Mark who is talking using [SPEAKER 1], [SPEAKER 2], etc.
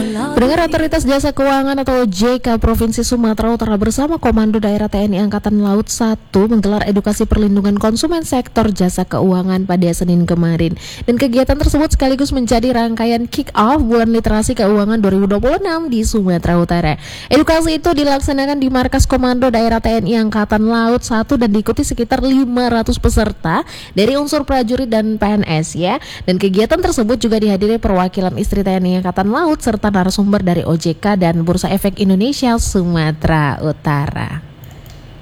[SPEAKER 1] Pendengar, Otoritas Jasa Keuangan atau OJK Provinsi Sumatera Utara bersama Komando Daerah TNI Angkatan Laut 1 menggelar edukasi perlindungan konsumen sektor jasa keuangan pada Senin kemarin. Dan kegiatan tersebut sekaligus menjadi rangkaian kick-off Bulan Literasi Keuangan 2026 di Sumatera Utara. Edukasi itu dilaksanakan di Markas Komando Daerah TNI Angkatan Laut 1 dan diikuti sekitar 500 peserta dari unsur prajurit dan PNS ya. Dan kegiatan tersebut juga dihadiri perwakilan istri TNI Angkatan Laut serta narasumber dari OJK dan Bursa Efek Indonesia Sumatera Utara.